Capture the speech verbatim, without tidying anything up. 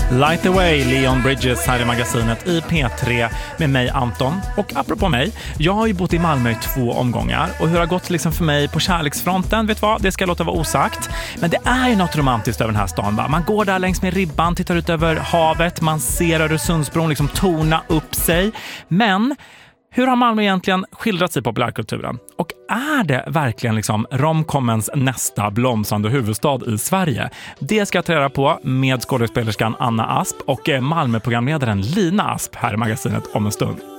Light the Way, Leon Bridges här i magasinet i P tre med mig Anton. Och apropå mig, jag har ju bott i Malmö i två omgångar och hur det har gått liksom för mig på kärleksfronten, vet vad, det ska jag låta vara osagt. Men det är ju något romantiskt över den här stan, va? Man går där längs med ribban, tittar ut över havet, man ser Öresundsbron liksom torna upp sig. Men hur har Malmö egentligen skildrats i populärkulturen? Och är det verkligen liksom romcommens nästa blomstrande huvudstad i Sverige? Det ska jag ta reda på med skådespelerskan Anna Asp och Malmö-programledaren Lina Asp här i magasinet om en stund.